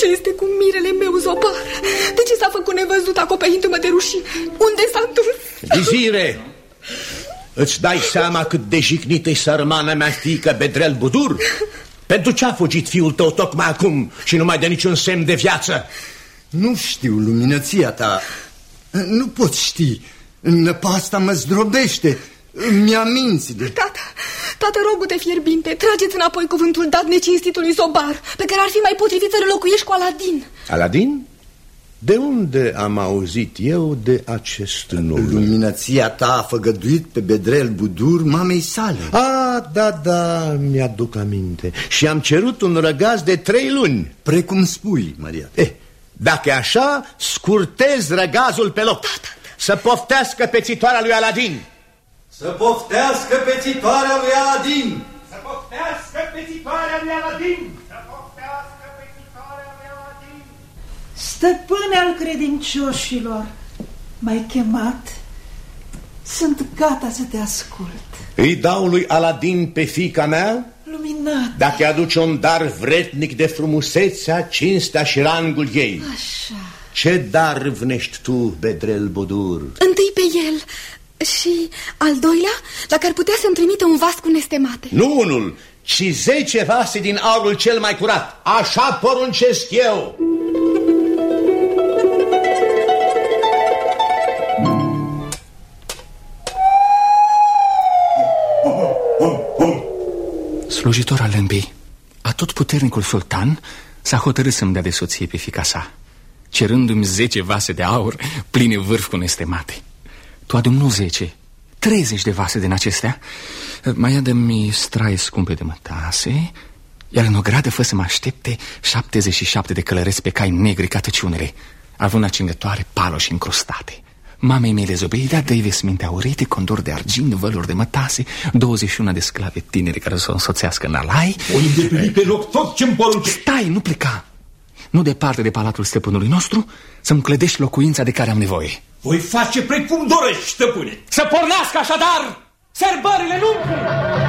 Ce este cu mirele meu, Zobar? De ce s-a făcut nevăzut acoperindu-mă de rușine? Unde s-a dus? Vizire, îți dai seama cât de jignită-i sărmana mea fiică Bedrel Budur? Pentru ce a fugit fiul tău tocmai acum și nu mai dă niciun semn de viață? Nu știu, luminăția ta. Nu pot ști. Năpasta mă zdrobește. Mi-aminți de... Tată, rogu-te fierbinte, trageți înapoi cuvântul dat necinstitului Zobar, pe care ar fi mai potrivit să-l locuiești cu Aladin. Aladin? De unde am auzit eu de acest nume? Luminăția ta a făgăduit pe Bedrel Budur mamei sale. Da, mi-aduc aminte. Și am cerut un răgaz de 3 luni. Precum spui, Maria. Dacă e așa, scurtez răgazul pe loc. Să poftească pețitoarea lui Aladin. Să poftească pețitoarea lui Aladin. Să poftească pețitoarea lui Aladin. Să poftească pețitoarea lui Aladin. Stăpâne al credincioșilor, m-ai chemat? Sunt gata să te ascult. Îi dau lui Aladin pe fiica mea? Luminat. Dacă aduce un dar vretnic de frumusețea, cinstea și rangul ei. Așa. Ce dar râvnești tu, Bedrel Budur? Întâi pe el. Și al doilea, dacă ar putea să-mi trimită un vas cu nestemate. Nu unul, ci 10 vase din aurul cel mai curat. Așa poruncesc eu. Slujitor al lămbii, atotputernicul sultan s-a hotărât să-mi dea de soție pe fiica sa, cerându-mi 10 vase de aur pline vârf cu nestemate. Tu adu-mi nu 10, 30 de vase din acestea. Mai adă-mi straie scumpe de mătase, iar în ogradă fă să mă aștepte 77 de călăreți pe cai negri ca tăciunele, având acingătoare, paloși încrustate. Mamei mele Zobeida dă-i vesminte aurite, condor de argint, văluri de mătase, 21 de sclave tinere care să o însoțească în alai. O îndeplini pe loc tot ce-mi poruncești. Stai, nu pleca. Nu departe de palatul stăpânului nostru, să-mi clădești locuința de care am nevoie. Voi face precum dorești, stăpâne. Să pornească așadar sărbările lungii!